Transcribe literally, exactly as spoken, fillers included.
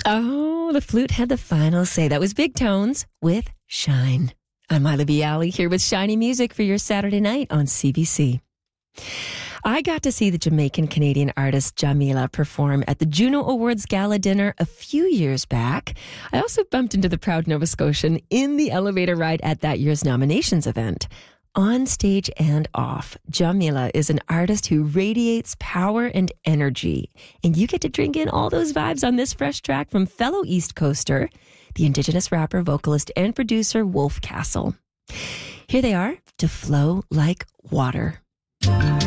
Oh, the flute had the final say. That was Big Tones with Shine. I'm Mila Bialy here with Shiny Music for your Saturday night on C B C. I got to see the Jamaican-Canadian artist Jamila perform at the Juno Awards Gala dinner a few years back. I also bumped into the proud Nova Scotian in the elevator ride at that year's nominations event. On stage and off, Jamila is an artist who radiates power and energy. And you get to drink in all those vibes on this fresh track from fellow East Coaster, the Indigenous rapper, vocalist, and producer Wolf Castle. Here they are, To Flow Like Water.